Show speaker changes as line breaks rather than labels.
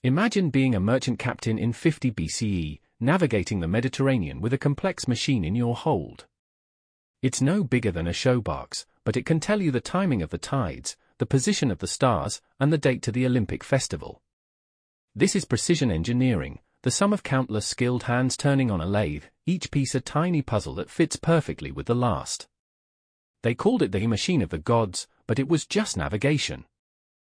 Imagine being a merchant captain in 50 BCE, navigating the Mediterranean with a complex machine in your hold. It's no bigger than a showbox, but it can tell you the timing of the tides, the position of the stars, and the date to the Olympic festival. This is precision engineering, the sum of countless skilled hands turning on a lathe, each piece a tiny puzzle that fits perfectly with the last. They called it the machine of the gods, but it was just navigation.